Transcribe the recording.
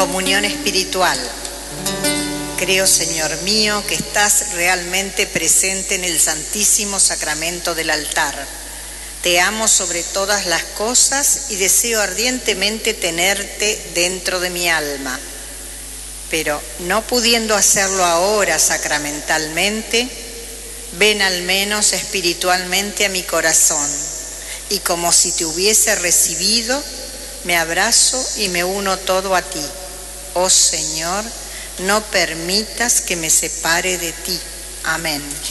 Comunión espiritual. Creo, Señor mío, que estás realmente presente en el Santísimo Sacramento del altar. Te amo sobre todas las cosas y deseo ardientemente tenerte dentro de mi alma. Pero no pudiendo hacerlo ahora sacramentalmente, ven al menos espiritualmente a mi corazón, y como si te hubiese recibido, me abrazo y me uno todo a ti. Oh Señor, no permitas que me separe de ti. Amén.